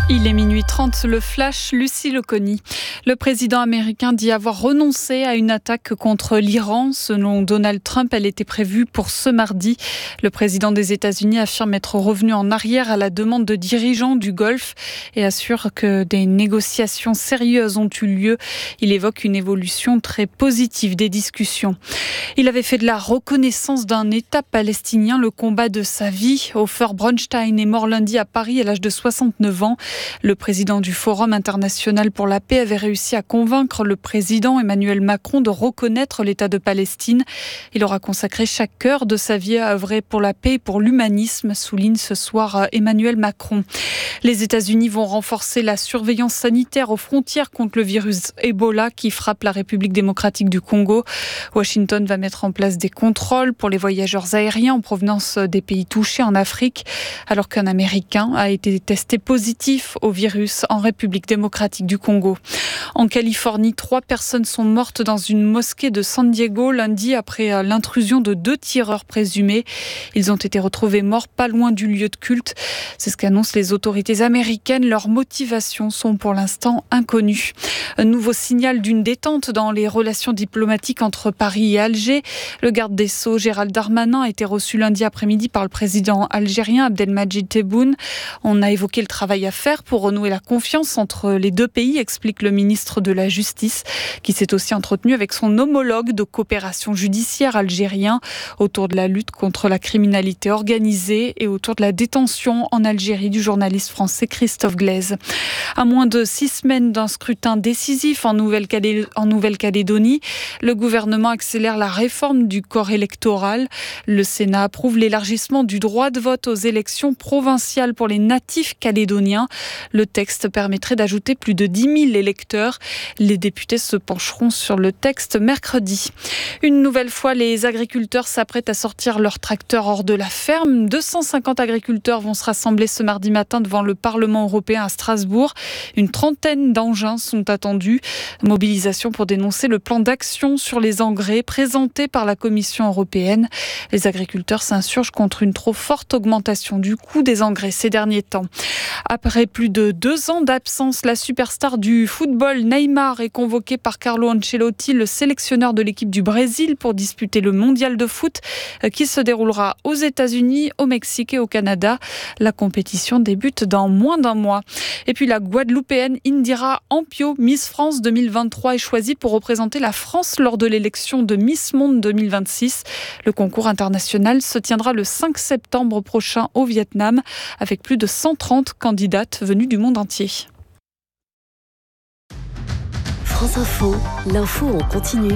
Il est minuit 30, le flash, Lucie Loconi. Le président américain dit avoir renoncé à une attaque contre l'Iran. Selon Donald Trump, elle était prévue pour ce mardi. Le président des États-Unis affirme être revenu en arrière à la demande de dirigeants du Golfe et assure que des négociations sérieuses ont eu lieu. Il évoque une évolution très positive des discussions. Il avait fait de la reconnaissance d'un État palestinien le combat de sa vie. Ofer Bronstein est mort lundi à Paris à l'âge de 69 ans. Le président du Forum international pour la paix avait réussi à convaincre le président Emmanuel Macron de reconnaître l'État de Palestine. Il aura consacré chaque heure de sa vie à œuvrer pour la paix et pour l'humanisme, souligne ce soir Emmanuel Macron. Les États-Unis vont renforcer la surveillance sanitaire aux frontières contre le virus Ebola qui frappe la République démocratique du Congo. Washington va mettre en place des contrôles pour les voyageurs aériens en provenance des pays touchés en Afrique, alors qu'un Américain a été testé positif au virus en République démocratique du Congo. En Californie, 3 personnes sont mortes dans une mosquée de San Diego lundi après l'intrusion de 2 tireurs présumés. Ils ont été retrouvés morts pas loin du lieu de culte. C'est ce qu'annoncent les autorités américaines. Leurs motivations sont pour l'instant inconnues. Un nouveau signal d'une détente dans les relations diplomatiques entre Paris et Alger. Le garde des Sceaux, Gérald Darmanin, a été reçu lundi après-midi par le président algérien Abdelmadjid Tebboune. On a évoqué le travail à faire pour renouer la confiance entre les deux pays, explique le ministre de la Justice, qui s'est aussi entretenu avec son homologue de coopération judiciaire algérien autour de la lutte contre la criminalité organisée et autour de la détention en Algérie du journaliste français Christophe Glaise. À moins de 6 semaines d'un scrutin décisif en Nouvelle-Calédonie, le gouvernement accélère la réforme du corps électoral. Le Sénat approuve l'élargissement du droit de vote aux élections provinciales pour les natifs calédoniens. Le texte permettrait d'ajouter plus de 10 000 électeurs. Les députés se pencheront sur le texte mercredi. Une nouvelle fois, les agriculteurs s'apprêtent à sortir leurs tracteurs hors de la ferme. 250 agriculteurs vont se rassembler ce mardi matin devant le Parlement européen à Strasbourg. Une trentaine d'engins sont attendus. Mobilisation pour dénoncer le plan d'action sur les engrais présenté par la Commission européenne. Les agriculteurs s'insurgent contre une trop forte augmentation du coût des engrais ces derniers temps. Après plus de 2 ans d'absence, la superstar du football Neymar est convoqué par Carlo Ancelotti, le sélectionneur de l'équipe du Brésil, pour disputer le mondial de foot qui se déroulera aux États-Unis, au Mexique et au Canada. La compétition débute dans moins d'un mois. Et puis la Guadeloupéenne Indira Ampio, Miss France 2023, est choisie pour représenter la France lors de l'élection de Miss Monde 2026. Le concours international se tiendra le 5 septembre prochain au Vietnam, avec plus de 130 candidates venues du monde entier. France Info, l'info en continu.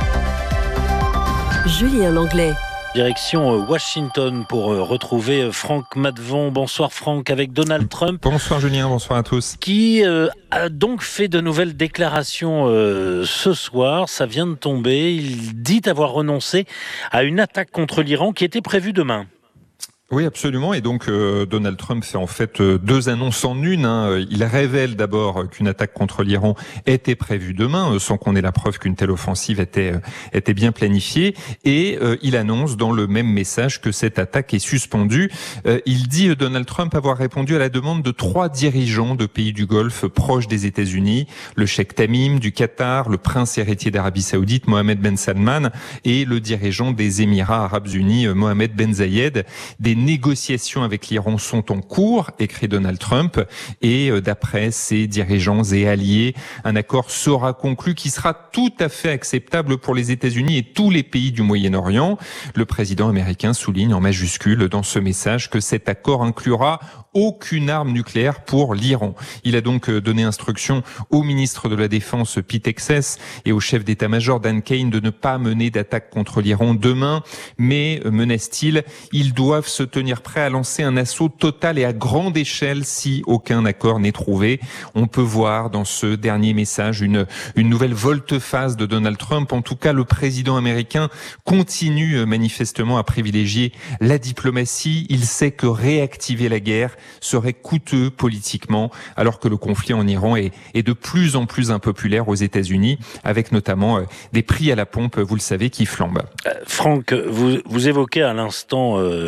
Julien Langlais. Direction Washington pour retrouver Franck Maddevon. Bonsoir Franck, avec Donald Trump. Bonsoir Julien, bonsoir à tous. Qui a donc fait de nouvelles déclarations ce soir. Ça vient de tomber. Il dit avoir renoncé à une attaque contre l'Iran qui était prévue demain. Oui, absolument. Et donc, Donald Trump fait en fait 2 annonces en une. Il révèle d'abord qu'une attaque contre l'Iran était prévue demain, sans qu'on ait la preuve qu'une telle offensive était bien planifiée. Et il annonce dans le même message que cette attaque est suspendue. Il dit, Donald Trump, avoir répondu à la demande de 3 dirigeants de pays du Golfe proches des États-Unis, le cheikh Tamim du Qatar, le prince héritier d'Arabie Saoudite, Mohammed Ben Salman, et le dirigeant des Émirats Arabes Unis, Mohammed Ben Zayed. Des négociations avec l'Iran sont en cours, écrit Donald Trump, et d'après ses dirigeants et alliés, un accord sera conclu qui sera tout à fait acceptable pour les États-Unis et tous les pays du Moyen-Orient. Le président américain souligne en majuscule dans ce message que cet accord inclura aucune arme nucléaire pour l'Iran. Il a donc donné instruction au ministre de la Défense Pete Hegseth et au chef d'état-major Dan Kane de ne pas mener d'attaque contre l'Iran demain, mais, menace-t-il, ils doivent se tenir prêts à lancer un assaut total et à grande échelle si aucun accord n'est trouvé. On peut voir dans ce dernier message une nouvelle volte-face de Donald Trump. En tout cas, le président américain continue manifestement à privilégier la diplomatie. Il sait que réactiver la guerre serait coûteux politiquement, alors que le conflit en Iran est de plus en plus impopulaire aux États-Unis, avec notamment des prix à la pompe, vous le savez, qui flambent. Franck, vous évoquez à l'instant une volte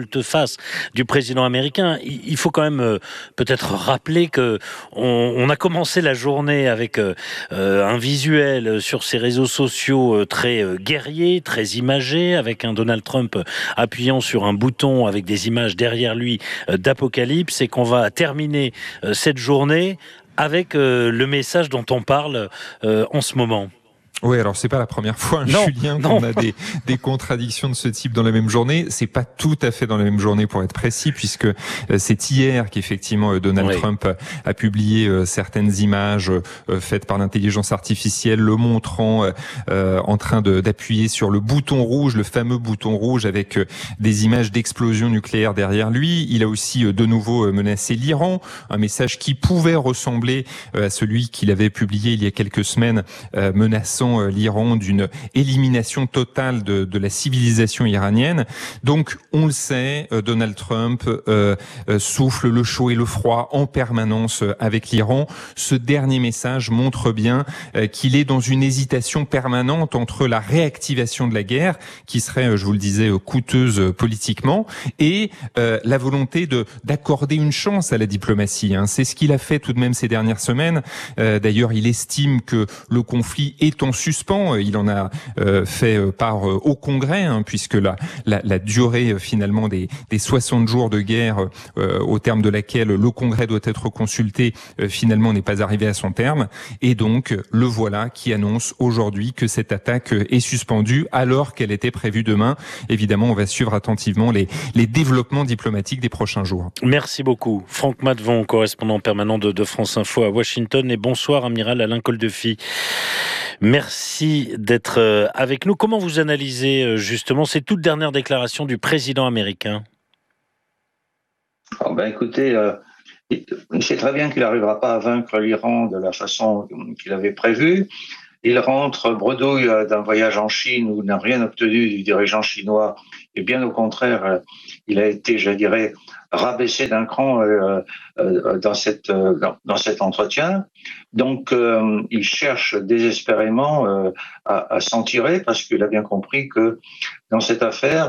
volte-face du président américain. Il faut quand même peut-être rappeler que on a commencé la journée avec un visuel sur ses réseaux sociaux très guerrier, très imagé, avec un Donald Trump appuyant sur un bouton avec des images derrière lui d'apocalypse, et qu'on va terminer cette journée avec le message dont on parle en ce moment. Oui, alors c'est pas la première fois, Julien, qu'on a des contradictions de ce type dans la même journée. C'est pas tout à fait dans la même journée, pour être précis, puisque c'est hier qu'effectivement Donald Trump a publié certaines images faites par l'intelligence artificielle, le montrant en train d'appuyer sur le bouton rouge, le fameux bouton rouge, avec des images d'explosion nucléaire derrière lui. Il a aussi de nouveau menacé l'Iran, un message qui pouvait ressembler à celui qu'il avait publié il y a quelques semaines, menaçant l'Iran d'une élimination totale de la civilisation iranienne. Donc, on le sait, Donald Trump souffle le chaud et le froid en permanence avec l'Iran. Ce dernier message montre bien qu'il est dans une hésitation permanente entre la réactivation de la guerre, qui serait, je vous le disais, coûteuse politiquement, et la volonté d'accorder une chance à la diplomatie. C'est ce qu'il a fait tout de même ces dernières semaines. D'ailleurs, il estime que le conflit est en suspens. Il en a fait part au Congrès, puisque la durée finalement des 60 jours de guerre au terme de laquelle le Congrès doit être consulté finalement n'est pas arrivée à son terme. Et donc, le voilà qui annonce aujourd'hui que cette attaque est suspendue alors qu'elle était prévue demain. Évidemment, on va suivre attentivement les développements diplomatiques des prochains jours. Merci beaucoup. Franck Matvon, correspondant permanent de France Info à Washington, et bonsoir amiral Alain Coldefy. Merci d'être avec nous. Comment vous analysez justement ces toutes dernières déclarations du président américain ? Écoutez, il sait très bien qu'il n'arrivera pas à vaincre l'Iran de la façon qu'il avait prévu. Il rentre bredouille d'un voyage en Chine où il n'a rien obtenu du dirigeant chinois, et bien au contraire, il a été, je dirais, rabaissé d'un cran dans cet entretien. Donc, il cherche désespérément à s'en tirer, parce qu'il a bien compris que dans cette affaire,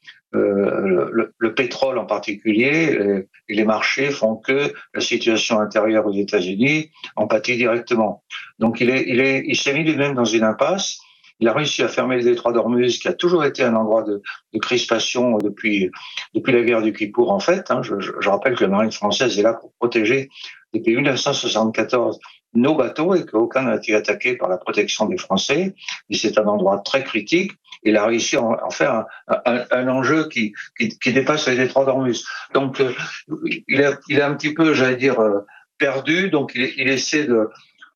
le pétrole en particulier et les marchés font que la situation intérieure aux États-Unis en pâtit directement. Donc il s'est mis lui-même dans une impasse. Il a réussi à fermer le détroit d'Ormuz, qui a toujours été un endroit de crispation depuis la guerre du Kippour, en fait. Je rappelle que la marine française est là pour protéger depuis 1974 nos bateaux, et qu'aucun n'a été attaqué par la protection des Français. Et c'est un endroit très critique. Il a réussi à en faire un enjeu qui dépasse les détroits d'Ormuz. Donc, il est un petit peu, j'allais dire, perdu. Donc, il essaie de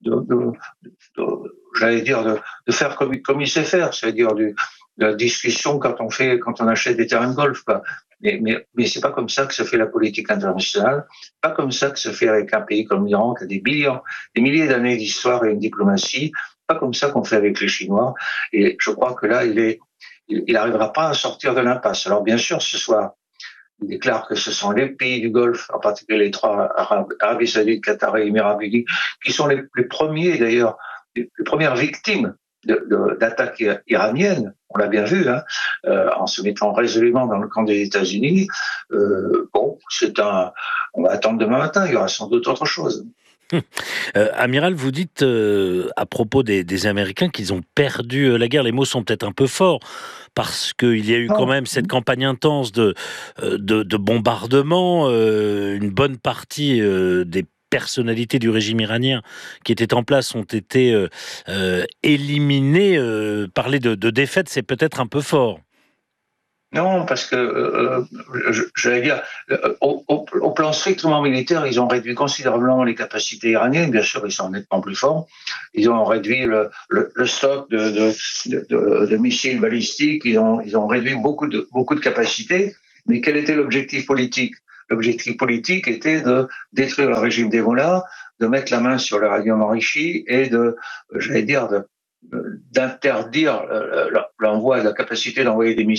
faire comme il sait faire, c'est-à-dire de la discussion quand on achète des terrains de golf, quoi. Mais c'est pas comme ça que se fait la politique internationale, pas comme ça que se fait avec un pays comme l'Iran qui a des milliers d'années d'histoire et une diplomatie, pas comme ça qu'on fait avec les Chinois. Et je crois que là, il arrivera pas à sortir de l'impasse. Alors bien sûr, ce soir, il déclare que ce sont les pays du Golfe, en particulier les trois Arabie Saoudite, Qatar et Émirats Unis Arabes Unis, qui sont les premiers d'ailleurs, les premières victimes d'attaques iraniennes. On l'a bien vu, en se mettant résolument dans le camp des États-Unis. On va attendre demain matin. Il y aura sans doute autre chose. Amiral, vous dites à propos des Américains qu'ils ont perdu la guerre. Les mots sont peut-être un peu forts, parce qu'il y a eu quand même cette campagne intense de bombardement. Une bonne partie des personnalités du régime iranien qui étaient en place ont été éliminées. Parler de défaite, c'est peut-être un peu fort. Non, parce que, j'allais dire, au plan strictement militaire, ils ont réduit considérablement les capacités iraniennes. Bien sûr, ils sont nettement plus forts. Ils ont réduit le stock de missiles balistiques. Ils ont réduit beaucoup de capacités. Mais quel était l'objectif politique ? L'objectif politique était de détruire le régime des mollahs, de mettre la main sur l'uranium enrichi et d'interdire l'envoi, la capacité d'envoyer des missiles